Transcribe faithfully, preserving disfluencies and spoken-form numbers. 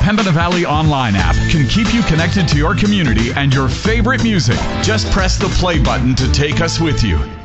Pembina Valley Online app can keep you connected to your community and your favorite music. Just press the play button to take us with you.